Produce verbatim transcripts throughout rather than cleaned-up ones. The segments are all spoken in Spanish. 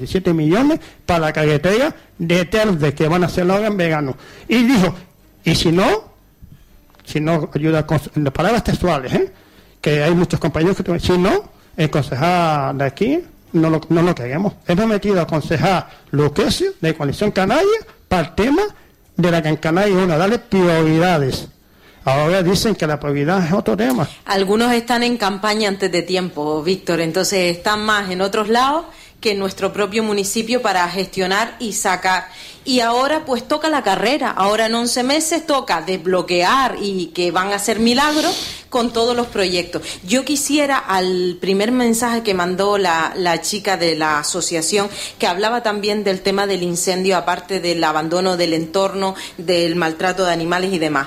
diecisiete millones para la carretera de Telde, que van a hacerlo ahora en verano. Y dijo, y si no, si no ayuda con las palabras textuales, ¿eh? Que hay muchos compañeros que si no, el concejal de aquí no lo, no lo queremos. Hemos metido al concejal Lucrecio de Coalición Canaria para el tema de la Gran Canaria, una, darle prioridades. Ahora dicen que la prioridad es otro tema. Algunos están en campaña antes de tiempo, Víctor, entonces están más en otros lados que en nuestro propio municipio para gestionar y sacar. Y ahora pues toca la carrera, ahora en once meses toca desbloquear y que van a ser milagros con todos los proyectos. Yo quisiera, al primer mensaje que mandó la, la chica de la asociación, que hablaba también del tema del incendio, aparte del abandono del entorno, del maltrato de animales y demás.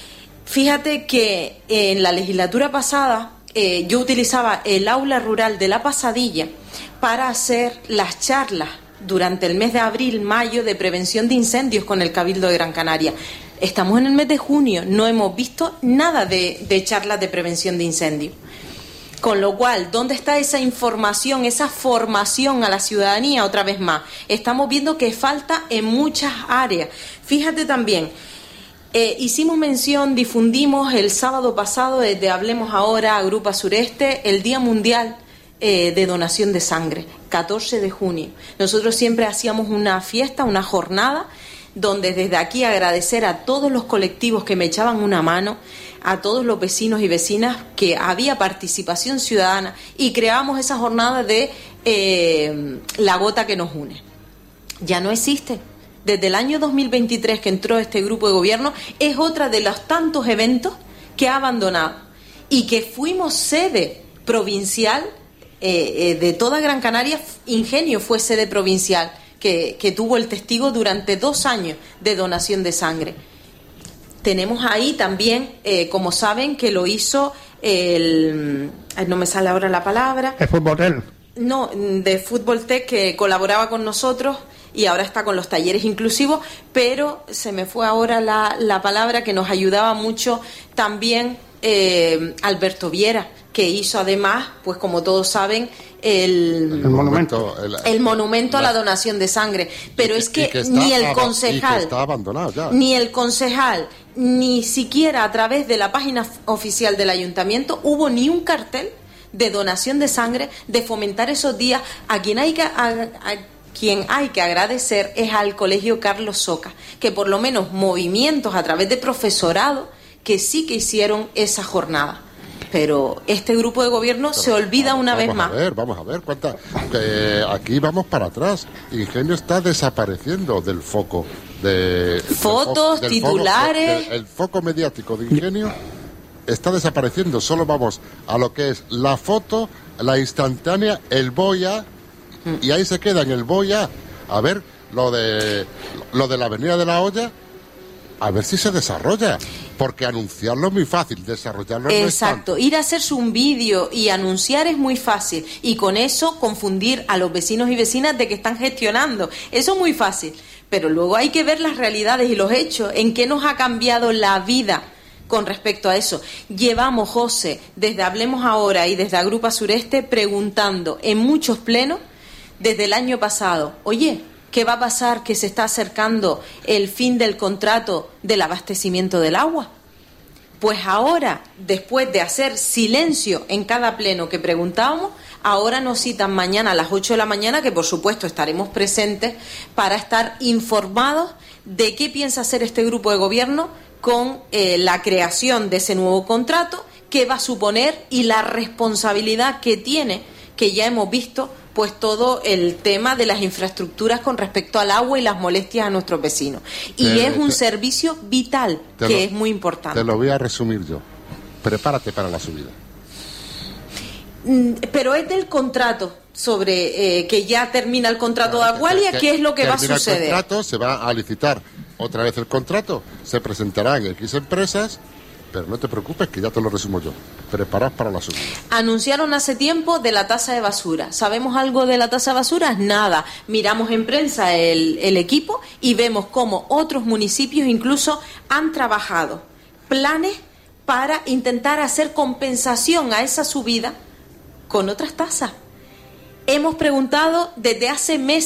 Fíjate que en la legislatura pasada eh, yo utilizaba el aula rural de La Pasadilla para hacer las charlas durante el mes de abril, mayo, de prevención de incendios con el Cabildo de Gran Canaria. Estamos en el mes de junio, no hemos visto nada de, de charlas de prevención de incendios. Con lo cual, ¿dónde está esa información, esa formación a la ciudadanía? Otra vez más, estamos viendo que falta en muchas áreas. Fíjate también, eh, hicimos mención, difundimos el sábado pasado desde Hablemos Ahora, Grupa Sureste, el Día Mundial Eh, de donación de sangre, catorce de junio. Nosotros siempre hacíamos una fiesta, una jornada, donde desde aquí agradecer a todos los colectivos que me echaban una mano, a todos los vecinos y vecinas, que había participación ciudadana y creamos esa jornada de eh, la gota que nos une. Ya no existe. Desde el año dos mil veintitrés que entró este grupo de gobierno, es otra de los tantos eventos que ha abandonado y que fuimos sede provincial Eh, eh, de toda Gran Canaria. Ingenio fue sede provincial que, que tuvo el testigo durante dos años de donación de sangre. Tenemos ahí también, eh, como saben, que lo hizo el, no me sale ahora la palabra, el Fútbol no, de Fútbol Tech, que colaboraba con nosotros y ahora está con los talleres inclusivos, pero se me fue ahora la, la palabra, que nos ayudaba mucho también eh, Alberto Viera, que hizo además, pues como todos saben, el, el monumento, el, el monumento la, a la donación de sangre. Pero y, es que, que ni el concejal, está abandonado ya. ni el concejal, ni siquiera a través de la página oficial del ayuntamiento hubo ni un cartel de donación de sangre, de fomentar esos días. A quien hay que a, a quien hay que agradecer es al Colegio Carlos Soca, que por lo menos movimientos a través de profesorado que sí que hicieron esa jornada. Pero este grupo de gobierno Pero se olvida vamos, una vamos vez a más. Ver, vamos a ver, cuánta. Eh, aquí vamos para atrás. Ingenio está desapareciendo del foco. De, Fotos, del fo- titulares. Foco, del, el foco mediático de Ingenio está desapareciendo. Solo vamos a lo que es la foto, la instantánea, el boya, mm. y ahí se queda en el boya. A ver, lo de, lo de la Avenida de la Olla, a ver si se desarrolla. Porque anunciarlo es muy fácil, desarrollarlo no es tanto. Exacto, ir a hacerse un vídeo y anunciar es muy fácil. Y con eso confundir a los vecinos y vecinas de que están gestionando. Eso es muy fácil. Pero luego hay que ver las realidades y los hechos. ¿En qué nos ha cambiado la vida con respecto a eso? Llevamos, José, desde Hablemos Ahora y desde Agrupa Sureste, preguntando en muchos plenos desde el año pasado, oye, ¿qué va a pasar que se está acercando el fin del contrato del abastecimiento del agua? Pues ahora, después de hacer silencio en cada pleno que preguntábamos, ahora nos citan mañana a las ocho de la mañana, que por supuesto estaremos presentes para estar informados de qué piensa hacer este grupo de gobierno con eh, la creación de ese nuevo contrato, qué va a suponer y la responsabilidad que tiene, que ya hemos visto, pues todo el tema de las infraestructuras con respecto al agua y las molestias a nuestros vecinos. Y te, es un te, que vital que lo, es muy importante. Te lo voy a resumir yo. Prepárate para la subida. Pero es del contrato, sobre eh, que ya termina el contrato claro, de Agualia, que, ¿qué es lo que va a suceder? El contrato, se va a licitar otra vez el contrato, se presentarán X empresas, pero no te preocupes que ya te lo resumo yo. Preparaos para la subida. Anunciaron hace tiempo de la tasa de basura. ¿Sabemos algo de la tasa de basura? Nada. Miramos en prensa el, el equipo y vemos cómo otros municipios incluso han trabajado planes para intentar hacer compensación a esa subida con otras tasas. hemos preguntado desde hace meses